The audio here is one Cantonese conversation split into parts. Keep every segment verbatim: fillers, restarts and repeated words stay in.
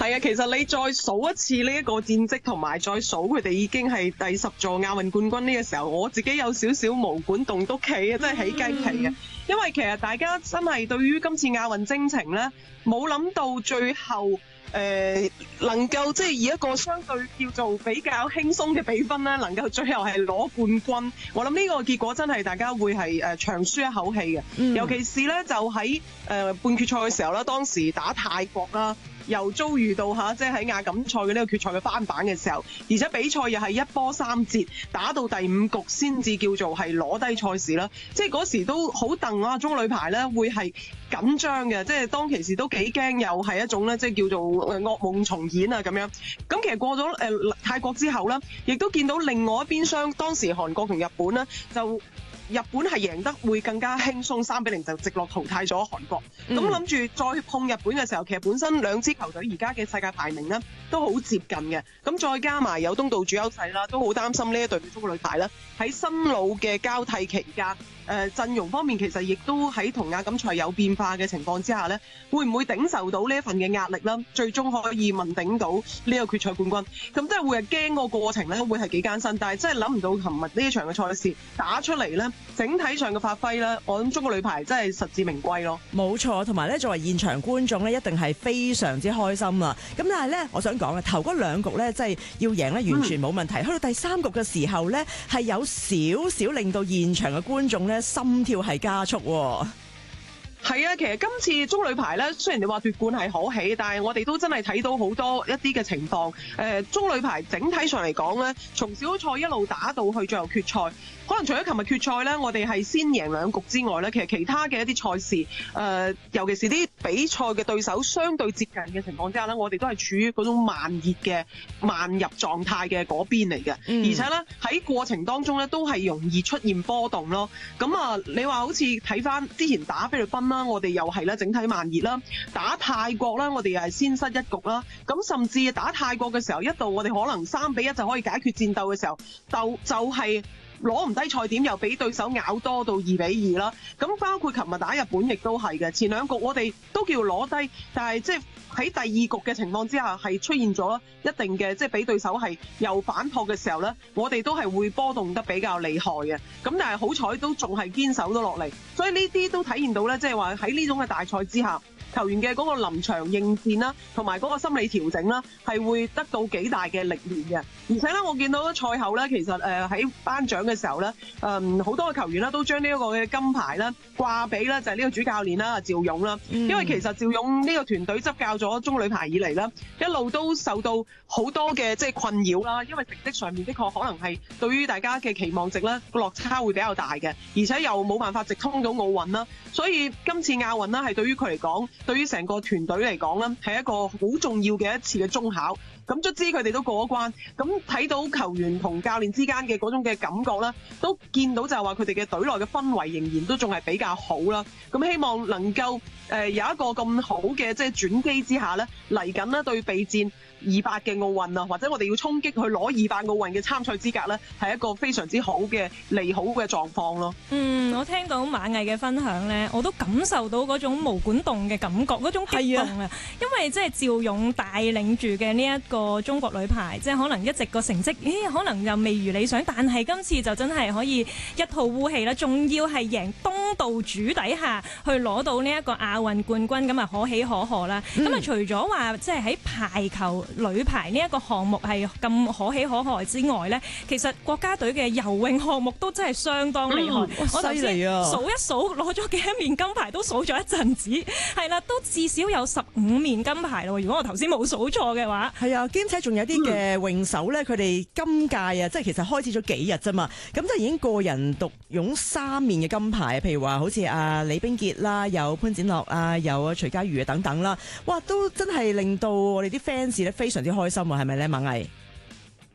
係啊，其實你再數一次呢一個戰績，同埋再數佢哋已經係第十座亞運冠軍呢個時候，我自己有少少毛管戙篤企啊，真係起雞皮嘅。嗯、因為其實大家真係對於今次亞運征程咧，冇諗到最後誒、呃、能夠即係以一個相對叫做比較輕鬆嘅比分咧，能夠最後係攞冠軍。我諗呢個結果真係大家會係誒長舒一口氣嘅，嗯、尤其是咧就喺誒、呃、半決賽嘅時候啦，當時打泰國啦。又遭遇到嚇，即係喺亞錦賽嘅呢個決賽嘅翻版嘅時候，而且比賽又係一波三折，打到第五局先至叫做係攞低賽事啦。即係嗰時都好戥啊，中女排咧會係緊張嘅，即係當其時都幾驚，又係一種咧即係叫做噩夢重演啊咁樣。咁其實過咗誒、呃、泰國之後咧，亦都見到另外一邊廂，當時韓國同日本咧就。日本係贏得會更加輕鬆，三比零就直落淘汰咗韓國。咁諗住再碰日本嘅時候，其實本身兩支球隊而家嘅世界排名呢都好接近嘅。咁再加埋有東道主優勢啦，都好擔心呢一隊中國女排啦喺新老嘅交替期間，誒、呃、陣容方面其實亦都喺同亞錦賽有變化嘅情況之下呢，會唔會頂受到呢一份嘅壓力啦？最終可以問鼎到呢個決賽冠軍，咁真係會係驚個過程呢會係幾艱辛。但係真係諗唔到琴日呢一場嘅賽事打出嚟呢。整體上嘅發揮咧，我諗中國女排真係實至名歸咯。 冇錯，同埋咧作為現場觀眾咧，一定係非常之開心啦。咁但係咧，我想講啊，頭嗰兩局咧，即係要贏咧，完全冇問題。去、嗯、到第三局嘅時候咧，係有少少令到現場嘅觀眾咧心跳係加速。 係啊，其實今次中女排咧，雖然你話奪冠係可喜，但係我哋都真係睇到好多一啲嘅情況。誒、呃，中女排整體上嚟講咧，從小組賽一路打到去最後決賽。可能除咗琴日決賽咧，我哋係先贏兩局之外咧，其實其他嘅一啲賽事，誒、呃，尤其是啲比賽嘅對手相對接近嘅情況之下咧，我哋都係處於嗰種慢熱嘅慢入狀態嘅嗰邊嚟嘅，嗯、而且咧喺過程當中咧都係容易出現波動咯。咁啊，你話好似睇翻之前打菲律賓啦，我哋又係咧整體慢熱啦；打泰國啦，我哋又係先失一局啦。咁甚至打泰國嘅時候，一度我哋可能三比一就可以解決戰鬥嘅時候，就就係、是。攞唔低賽點，又俾對手咬多到二比二啦。咁包括琴日打日本亦都係嘅，前兩局我哋都叫攞低，但係即係喺第二局嘅情況之下係出現咗一定嘅，即係俾對手係又反撲嘅時候咧，我哋都係會波動得比較厲害嘅。咁但係好彩都仲係堅守咗落嚟，所以呢啲都體現到咧，即係話喺呢種嘅大賽之下，球員嘅嗰個臨場應戰啦，同埋嗰個心理調整啦，係會得到幾大嘅歷練嘅。而且咧，我見到賽後咧，其實誒喺頒獎嘅時候咧，誒好多嘅球員咧都將呢一個嘅金牌咧掛俾咧就係呢個主教練啦，趙勇啦。嗯、因為其實趙勇呢個團隊執教咗中女排以嚟啦，一路都受到好多嘅即係困擾啦。因為成績上面的確可能係對於大家嘅期望值咧個落差會比較大嘅，而且又冇辦法直通到奧運啦。所以今次亞運啦係對於佢嚟講，對於成個團隊嚟講咧係一個好重要嘅一次嘅中考。咁卒之佢哋都過咗關，咁睇到球員同教練之間嘅嗰種嘅感覺啦，都見到就係話佢哋嘅隊內嘅氛圍仍然都仲係比較好啦。咁希望能夠誒、呃、有一個咁好嘅即係轉機之下咧，嚟緊咧對備戰二八嘅奧運啊，或者我哋要衝擊去攞二八奧運嘅參賽資格咧，係一個非常之好嘅利好嘅狀況咯。 嗯，我聽到馬毅嘅分享咧，我都感受到嗰種毛管戙嘅感覺，嗰種激動啊！因為即係趙勇帶領住嘅呢一個中國女排，即係可能一直個成績，咦，可能又未如理想，但係今次就真係可以一吐烏氣啦，仲要係贏東道主底下去攞到呢一個亞運冠軍，咁啊可喜可賀啦！咁啊、嗯、除咗話即係喺排球女排呢一個項目係咁可喜可賀之外呢，其實國家隊嘅游泳項目都真係相當厲害。嗯、我頭先數一數攞咗幾多面金牌，都數咗一陣子，係啦，都至少有十五面金牌咯。如果我頭先冇數錯嘅話， 係啊，兼且仲有啲嘅泳手呢，佢哋今屆啊，即係其實開始咗幾日啫嘛，咁就已經個人獨擁三面嘅金牌，譬如話好似阿李冰潔啦，有潘展樂啊，有徐嘉餘啊等等啦，哇，都真係令到我哋啲 fans 咧非常之開心啊，係咪咧，馬毅？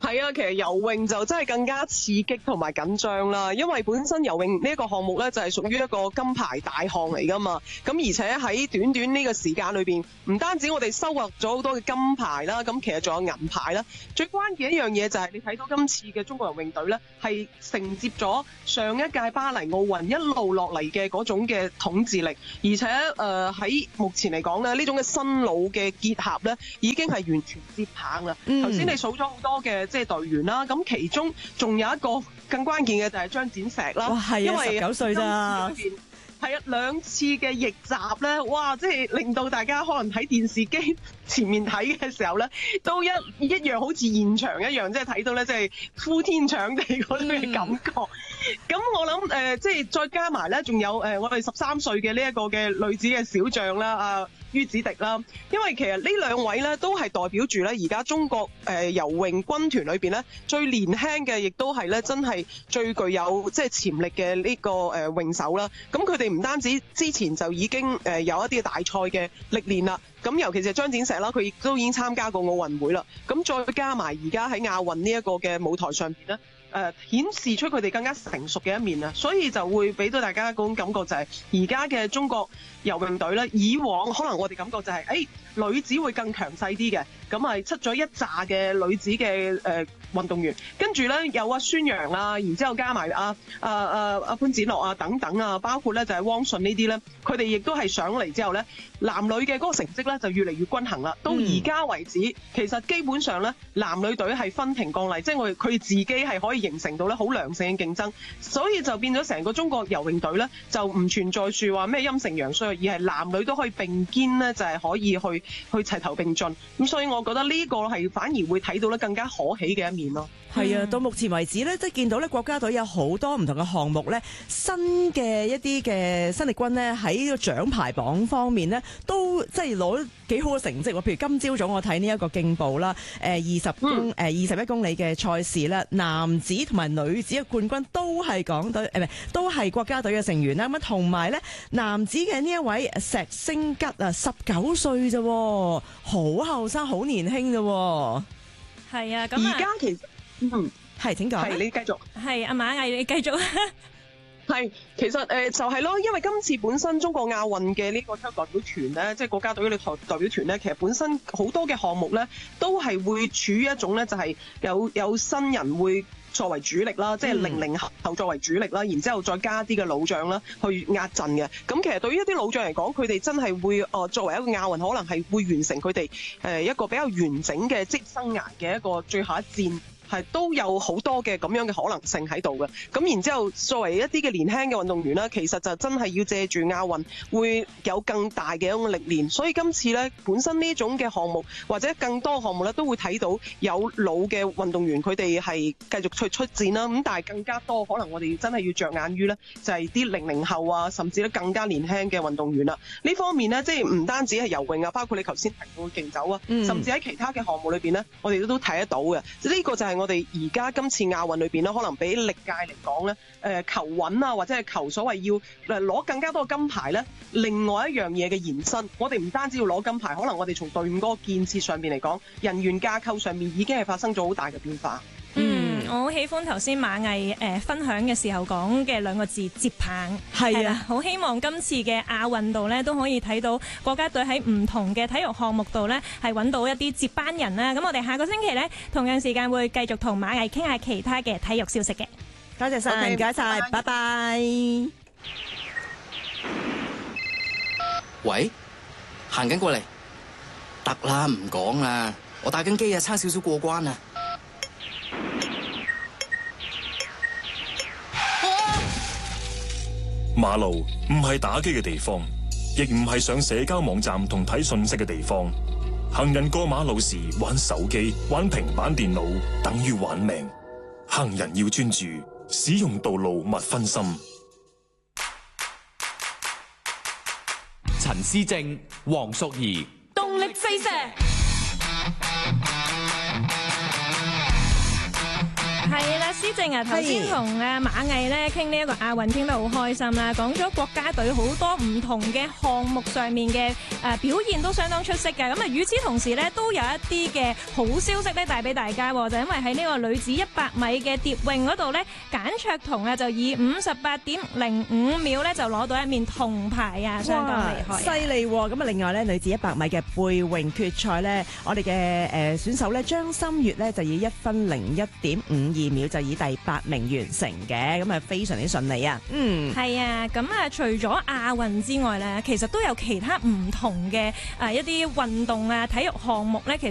係啊，其實游泳就真係更加刺激同埋緊張啦，因為本身游泳呢一個項目咧就係屬於一個金牌大項嚟噶嘛，咁而且喺短短呢個時間裏邊，唔單止我哋收穫咗好多嘅金牌啦，咁其實仲有銀牌啦。最關鍵一樣嘢就係你睇到今次嘅中國游泳隊咧，係承接咗上一屆巴黎奧運一路落嚟嘅嗰種嘅統治力，而且誒喺、呃、目前嚟講咧，呢種嘅新老嘅結合咧，已經係完全接棒啦。頭先、嗯、你數咗好多嘅。即係隊員啦，咁其中仲有一個更關鍵嘅就係張展石啦。 哇，係啊，因為十九歲咋。 係啊，兩次嘅逆襲咧，哇！即係令到大家可能喺電視機前面睇嘅時候咧，都一一樣好似現場一樣，即係睇到咧，即係呼天搶地嗰種嘅感覺。咁、嗯、我諗誒、呃，即係再加埋咧，仲有誒、呃，我哋十三歲嘅呢一個嘅女子嘅小將啦，啊于子迪啦。因為其實呢兩位咧都係代表住咧而家中國誒、呃、游泳軍團裏邊咧最年輕嘅，亦都係咧真係最具有即係潛力嘅呢、這個誒、呃、泳手啦。咁佢哋唔單止之前就已經誒有一啲嘅大賽嘅歷練啦，咁尤其是張展石啦，佢亦都已經參加過奧運會啦。咁再加埋而家喺亞運呢一個嘅舞台上邊咧，誒、呃、顯示出佢哋更加成熟嘅一面啊，所以就會俾到大家嗰種感覺就係而家嘅中國游泳隊咧，以往可能我哋感覺就係、是、誒、哎、女子會更強勢啲嘅，咁係出咗一紮嘅女子嘅誒、呃、運動員，跟住咧有阿孫楊啊，然之後加埋阿阿阿阿潘展樂啊等等啊，包括咧就係、是、汪順呢啲咧，佢哋亦都係上嚟之後咧，男女嘅嗰個成績咧就越嚟越均衡啦。到而家為止，嗯、其實基本上咧男女隊係分庭抗禮，即係我哋佢自己係可以形成到咧好良性嘅競爭，所以就變咗成個中國游泳隊咧就唔存在住話咩陰盛陽衰，而係男女都可以並肩咧，就係、是、可以去去齊頭並進。咁所以我覺得呢個係反而會睇到咧更加可喜嘅一面咯。 係啊，到目前為止咧，即係見到咧國家隊有好多唔同嘅項目咧，新嘅一啲嘅新力軍咧喺個獎牌榜方面咧，都即係攞幾好嘅成績。譬如今朝早我睇呢一個競步啦，誒二十公誒二十一公里嘅賽事啦，男子同埋女子嘅冠軍都係港隊誒，唔係都係國家隊嘅成員啦。咁啊，同埋咧男子嘅呢一位石星吉啊，十九歲啫，好後生，好年輕啫。 係啊，咁而家其實。嗯，係，請講。係，你繼續。係，阿馬毅，你繼續。係，其實誒、呃、就係、是、咯，因為今次本身中國亞運嘅呢個體育代表團咧，即係國家隊嘅代代表團咧，其實本身好多嘅項目咧，都係會處於一種咧，就係有有新人會作為主力啦，即係零零後作為主力啦，然之後再加啲嘅老將啦，去壓陣嘅。咁其實對於一啲老將嚟講，佢哋真係會誒、呃、作為一個亞運，可能係會完成佢哋誒一個比較完整嘅職業生涯嘅一個最後一戰。係都有好多嘅咁樣嘅可能性喺度嘅，咁然之後作為一啲嘅年輕嘅運動員啦，其實就真係要借住亞運會有更大嘅一種歷練，所以今次呢，本身呢種嘅項目或者更多項目咧都會睇到有老嘅運動員佢哋係繼續去出戰啦，咁但係更加多可能我哋真係要着眼於呢，就係啲零零後啊，甚至咧更加年輕嘅運動員啦。呢方面呢，即係唔單止係游泳啊，包括你頭先提到嘅競走啊，嗯、甚至喺其他嘅項目裏邊呢，我哋都睇得到嘅。呢、這個就係我哋而家今次亞運裏邊咧，可能比歷屆嚟講咧，誒、呃、求穩啊，或者係求所謂要誒攞更加多嘅金牌咧。另外一樣嘢嘅延伸，我哋唔單止要攞金牌，可能我哋從隊伍嗰個建設上邊嚟講，人員架構上面已經係發生咗好大嘅變化。 嗯，我好喜歡頭先馬毅誒分享嘅時候講嘅兩個字接棒，係啊，好希望今次嘅亞運度咧都可以睇到國家隊喺唔同嘅體育項目度咧係揾到一啲接班人啦。咁我哋下個星期咧同樣時間會繼續同馬毅傾下其他嘅體育消息嘅。 多謝晒，唔該晒，拜拜。 喂，行緊過嚟，得啦，唔講啦，我打緊機啊，差少少過關啊。 馬路唔係打機嘅地方，亦唔係上社交網站同睇信息嘅地方。行人過馬路時玩手機、玩平板電腦，等於玩命。行人要專注，使用道路勿分心。 陳思正、黃淑儀， 動力四射。 係啦，師李靜啊，頭先同誒馬藝咧傾呢一個亞運傾得好開心啦，講咗國家隊好多唔同嘅項目上面嘅誒表現都相當出色嘅。咁啊，與此同時咧，都有一啲嘅好消息咧帶俾大家，就因為喺呢個女子一百米嘅蝶泳嗰度咧，簡卓彤啊就以五十八點零五秒咧就攞到一面銅牌啊，相當厲害， 犀利喎！咁啊，另外咧女子一百米嘅背泳決賽咧，我哋嘅誒選手咧張心月咧就以一分零一點五二秒就以第八名完成嘅，咁啊非常之順利啊！嗯， 係啊，咁啊除咗亞運之外咧，其實都有其他唔同嘅誒一啲運動啊體育項目咧，其實